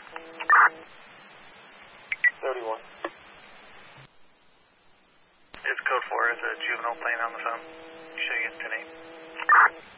31. It's code 4. It's a juvenile playing on the phone. Show you 10-8.